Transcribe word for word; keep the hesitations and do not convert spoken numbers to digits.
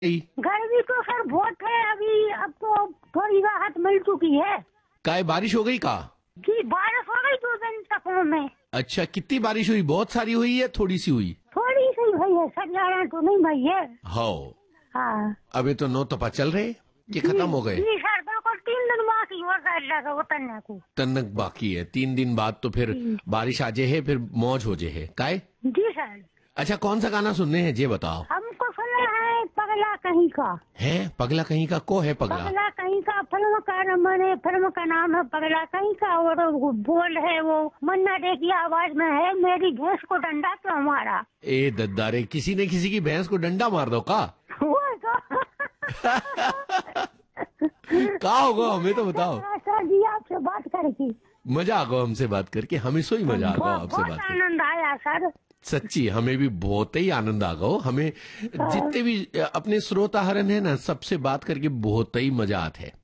गर्मी तो सर बहुत है अभी, अब तो थोड़ी राहत मिल चुकी है। काय बारिश हो गई का? जी बारिश हो गई दो दिन तक में। अच्छा, कितनी बारिश हुई? बहुत सारी हुई है थोड़ी सी हुई? थोड़ी सी भाई है सर, ज्यादा तो नहीं भाई है। हो हाँ अभी तो नौ तपा चल रहे कि खत्म हो गए? जी सर बिल्कुल, तीन दिन बाकी हो गए उतरने को। तनक बाकी है, तीन दिन बाद तो फिर बारिश आ जे है, फिर मौज हो जे है। काय? जी सर। अच्छा, कौन सा गाना सुनने हैं ये बताओ? हमको सुना है पगला कहीं का। है पगला कहीं का? को है पगला? पगला कहीं का फिल्म का मैंने फिल्म का नाम है पगला कहीं का, और वो बोल है वो मन्ना डे की आवाज में है, मेरी भैंस को डंडा क्यों मारा। ए दद्दारे, किसी ने किसी की भैंस को डंडा मार दो का? का होगा हमें तो बताओ। सर जी आपसे बात करके मजा आ गया, हमसे बात करके हमें सो ही मजा आ गया आपसे बात करके। आनंद आया सर, सच्ची हमें भी बहुत ही आनंद आ गया। हमें जितने भी अपने श्रोता हरन है ना, सबसे बात करके बहुत ही मजा आता है।